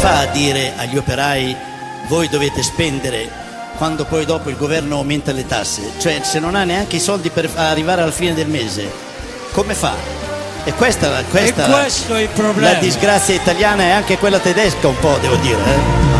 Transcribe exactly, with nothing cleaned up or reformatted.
fa a dire agli operai voi dovete spendere quando poi dopo il governo aumenta le tasse? Cioè, se non ha neanche i soldi per arrivare alla fine del mese, come fa? E questa, questa e questo è il problema. La disgrazia italiana e anche quella tedesca un po', devo dire, eh?